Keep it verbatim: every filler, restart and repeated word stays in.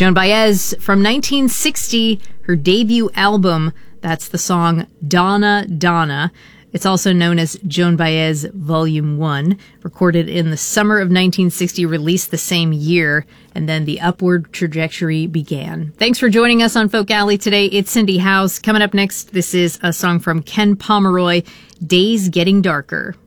Joan Baez from nineteen sixty, her debut album. That's the song Donna, Donna. It's also known as Joan Baez Volume one, recorded in the summer of nineteen sixty, released the same year, and then the upward trajectory began. Thanks for joining us on Folk Alley today. It's Cindy House. Coming up next, this is a song from Ken Pomeroy, Days Getting Darker.